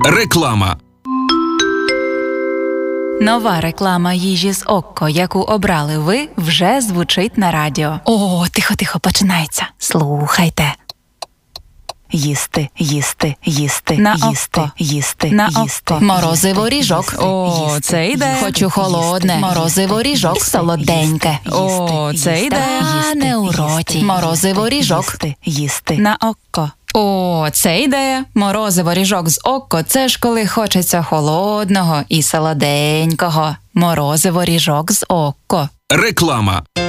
Реклама. Нова реклама їжі з Окко, яку обрали ви, вже звучить на радіо. О, тихо, починається. Слухайте. Їсти, їсти, їсти, на їсти, Окко. їсти, На їсти. Окко. Морозиво ріжок. О, це йде. Хочу холодне. Морозиво ріжок. Солоденьке. О, це йде. Та не у роті. Морозиво ріжок. Їсти. На Окко. О, це ідея. Морозиво ріжок з Окко – це ж коли хочеться холодного і солоденького. Морозиво ріжок з Окко. Реклама.